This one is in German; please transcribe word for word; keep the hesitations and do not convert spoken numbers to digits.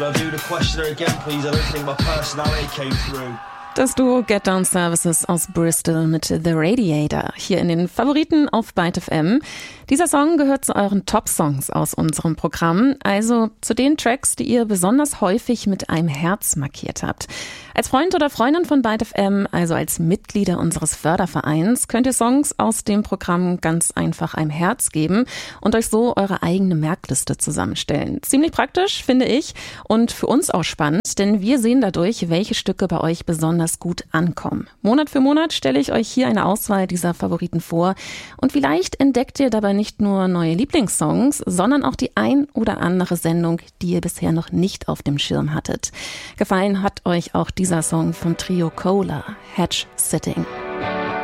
Das Duo Get Down Services aus Bristol mit The Radiator hier in den Favoriten auf Byte F M. Dieser Song gehört zu euren Top-Songs aus unserem Programm, also zu den Tracks, die ihr besonders häufig mit einem Herz markiert habt. Als Freund oder Freundin von Byte F M, also als Mitglieder unseres Fördervereins, könnt ihr Songs aus dem Programm ganz einfach einem Herz geben und euch so eure eigene Merkliste zusammenstellen. Ziemlich praktisch, finde ich, und für uns auch spannend, denn wir sehen dadurch, welche Stücke bei euch besonders gut ankommen. Monat für Monat stelle ich euch hier eine Auswahl dieser Favoriten vor und vielleicht entdeckt ihr dabei nicht nur neue Lieblingssongs, sondern auch die ein oder andere Sendung, die ihr bisher noch nicht auf dem Schirm hattet. Gefallen hat euch auch dieser Song vom Trio Cola, Hedge Sitting.